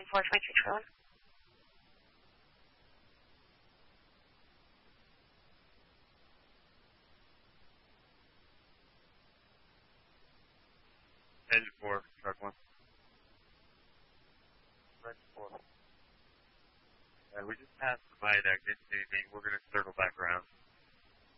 423 trailer. Engine 4, truck 1. Engine 4. We just passed the viaduct, didn't see anything. We're going to circle back around.